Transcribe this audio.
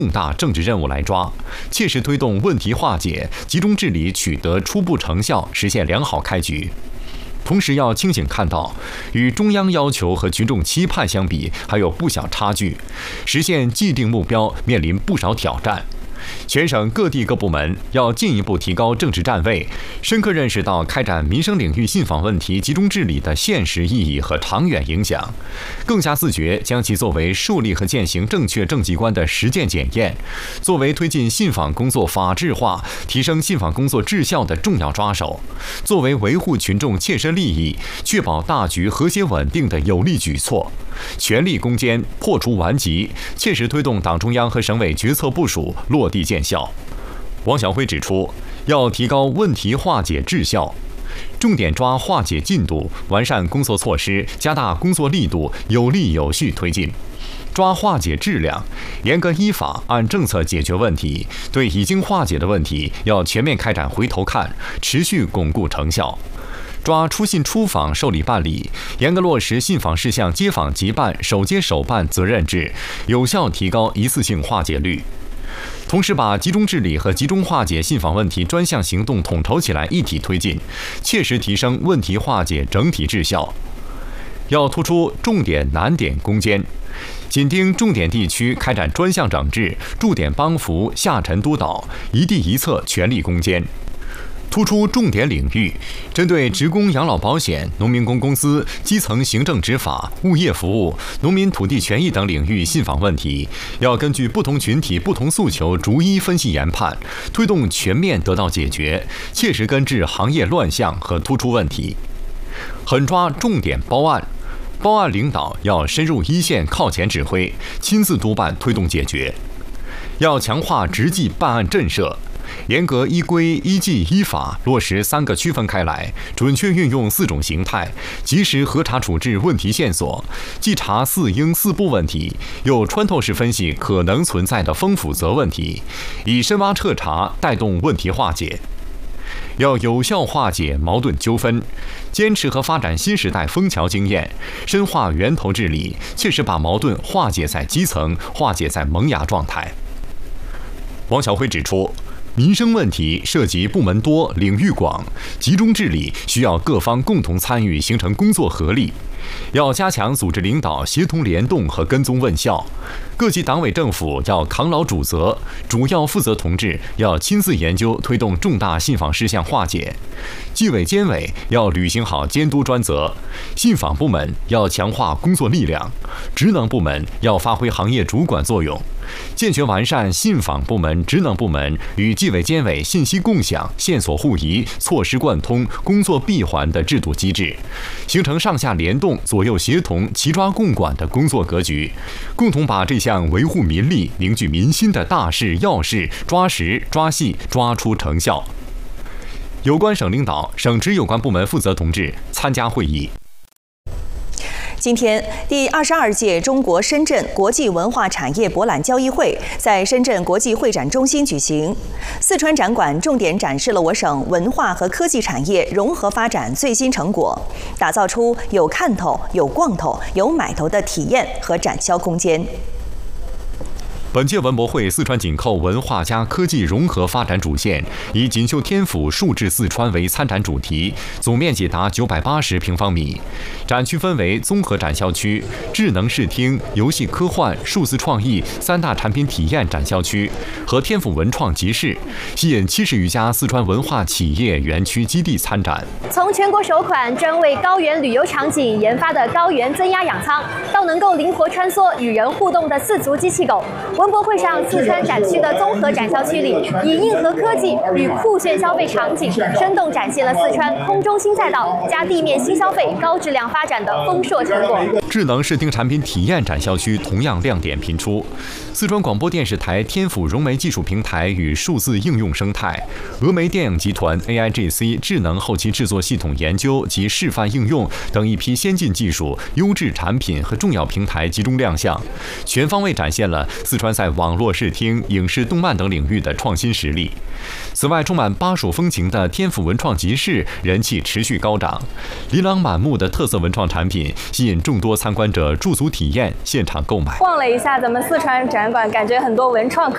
重大政治任务来抓，切实推动问题化解、集中治理取得初步成效，实现良好开局。同时要清醒看到，与中央要求和群众期盼相比，还有不小差距，实现既定目标面临不少挑战。全省各地各部门要进一步提高政治站位，深刻认识到开展民生领域信访问题集中治理的现实意义和长远影响，更加自觉将其作为树立和践行正确政绩观的实践检验，作为推进信访工作法治化、提升信访工作质效的重要抓手，作为维护群众切身利益、确保大局和谐稳定的有力举措，全力攻坚，破除顽疾，切实推动党中央和省委决策部署落地见效。王晓辉指出，要提高问题化解质效，重点抓化解进度，完善工作措施，加大工作力度，有力有序推进；抓化解质量，严格依法按政策解决问题，对已经化解的问题要全面开展回头看，持续巩固成效；抓出信出访受理办理，严格落实信访事项接访即办、首接首办责任制，有效提高一次性化解率。同时，把集中治理和集中化解信访问题专项行动统筹起来，一体推进，切实提升问题化解整体质效。要突出重点难点攻坚，紧盯重点地区开展专项整治，驻点帮扶，下沉督导，一地一策全力攻坚。突出重点领域，针对职工养老保险、农民工工资、基层行政执法、物业服务、农民土地权益等领域信访问题，要根据不同群体不同诉求，逐一分析研判，推动全面得到解决，切实根治行业乱象和突出问题。狠抓重点包案，包案领导要深入一线靠前指挥，亲自督办推动解决。要强化执纪办案震慑，严格依规依纪依法落实3个区分开来，准确运用4种形态，及时核查处置问题线索，既查4应4不问题，又穿透式分析可能存在的风腐责问题，以深挖彻查带动问题化解。要有效化解矛盾纠纷，坚持和发展新时代枫桥经验，深化源头治理，切实把矛盾化解在基层，化解在萌芽状态。王晓辉指出，民生问题涉及部门多、领域广，集中治理需要各方共同参与，形成工作合力。要加强组织领导协同联动和跟踪问效，各级党委政府要扛牢主责，主要负责同志要亲自研究推动重大信访事项化解，纪委监委要履行好监督专责，信访部门要强化工作力量，职能部门要发挥行业主管作用，健全完善信访部门、职能部门与纪委监委信息共享、线索互移、措施贯通、工作闭环的制度机制，形成上下联动、左右协同、齐抓共管的工作格局，共同把这项维护民利、凝聚民心的大事要事抓实抓细抓出成效。有关省领导、省直有关部门负责同志参加会议。 今天，第22届中国深圳国际文化产业博览交易会在深圳国际会展中心举行。四川展馆重点展示了我省文化和科技产业融合发展最新成果，打造出有看头、有逛头、有买头的体验和展销空间。 本届文博会四川紧扣文化加科技融合发展主线，以锦绣天府数字四川为参展主题，总面积达980平方米。展区分为综合展销区、智能视听、游戏科幻、数字创意3大产品体验展销区和天府文创集市，吸引70余家四川文化企业园区基地参展。 从全国首款专为高原旅游场景研发的高原增压氧舱，到能够灵活穿梭与人互动的4足机器狗。文博会上，四川展区的综合展销区里，以硬核科技与酷炫消费场景，生动展现了四川空中新赛道加地面新消费高质量发展的丰硕成果。 智能视听产品体验展销区同样亮点频出，四川广播电视台天府融媒技术平台与数字应用生态、峨眉电影集团 AIGC 智能后期制作系统研究及示范应用等一批先进技术、优质产品和重要平台集中亮相，全方位展现了四川在网络视听、影视、动漫等领域的创新实力。此外，充满巴蜀风情的天府文创集市人气持续高涨，琳琅满目的特色文创产品吸引众多参观者驻足体验、现场购买。 逛了一下咱们四川展馆，感觉很多文创